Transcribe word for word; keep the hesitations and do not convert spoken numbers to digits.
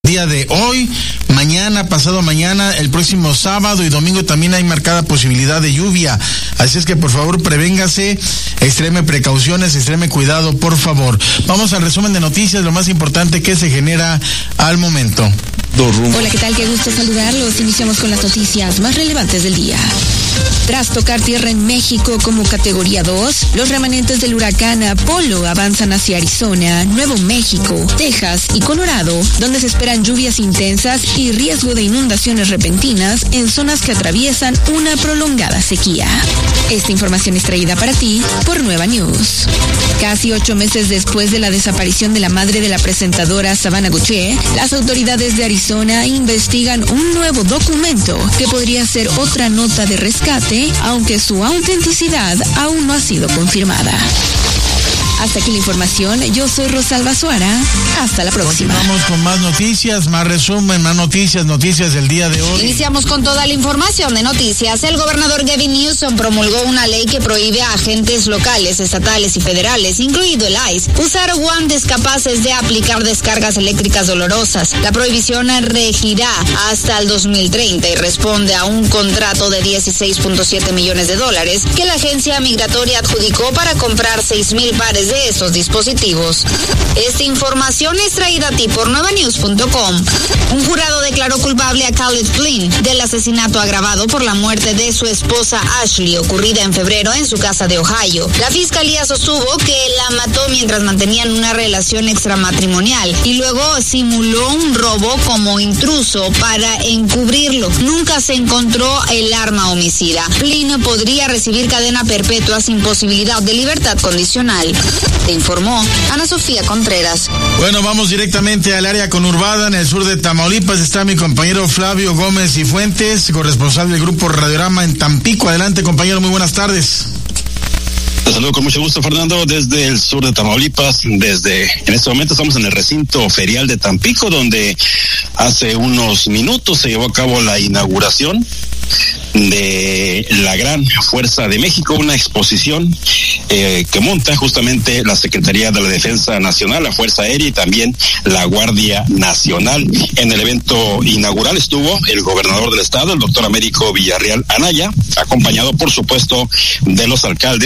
día de hoy, mañana, pasado mañana, el próximo sábado y domingo también hay marcada posibilidad de lluvia. Así es que por favor prevéngase, extreme precauciones, extreme cuidado, por favor. Vamos al resumen de noticias, lo más importante que se genera al momento. Hola, ¿qué tal? Qué gusto saludarlos. Iniciamos con las noticias más relevantes del día. Tras tocar tierra en México como categoría dos, los remanentes del huracán Apolo avanzan hacia Arizona, Nuevo México, Texas y Colorado, donde se esperan lluvias intensas y riesgo de inundaciones repentinas en zonas que atraviesan una prolongada sequía. Esta información es traída para ti por Nueva News. Casi ocho meses después de la desaparición de la madre de la presentadora Savannah Gutierrez, las autoridades de Arizona investigan un nuevo documento que podría ser otra nota de rescate, aunque su autenticidad aún no ha sido confirmada. Hasta aquí la información. Yo soy Rosalba Suara. Hasta la próxima. Vamos con más noticias, más resumen, más noticias, noticias del día de hoy. Iniciamos con toda la información de noticias. El gobernador Gavin Newsom promulgó una ley que prohíbe a agentes locales, estatales y federales, incluido el I C E, usar guantes capaces de aplicar descargas eléctricas dolorosas. La prohibición regirá hasta el dos mil treinta y responde a un contrato de dieciséis punto siete millones de dólares que la agencia migratoria adjudicó para comprar seis mil pares de estos dispositivos. Esta información es traída a ti por nueva news punto com. Un jurado declaró culpable a Khaled Flynn del asesinato agravado por la muerte de su esposa Ashley, ocurrida en febrero en su casa de Ohio. La fiscalía sostuvo que la mató mientras mantenían una relación extramatrimonial y luego simuló un robo como intruso para encubrirlo. Nunca se encontró el arma homicida. Flynn podría recibir cadena perpetua sin posibilidad de libertad condicional. Te informó Ana Sofía Contreras. Bueno, vamos directamente al área conurbada en el sur de Tamaulipas. Está mi compañero Flavio Gómez y Fuentes, corresponsal del grupo Radiorama en Tampico. Adelante, compañero, muy buenas tardes. Te saludo con mucho gusto, Fernando, desde el sur de Tamaulipas. Desde en este momento estamos en el recinto ferial de Tampico, donde hace unos minutos se llevó a cabo la inauguración de la Gran Fuerza de México, una exposición eh, que monta justamente la Secretaría de la Defensa Nacional, la Fuerza Aérea y también la Guardia Nacional. En el evento inaugural estuvo el gobernador del estado, el doctor Américo Villarreal Anaya, acompañado por supuesto de los alcaldes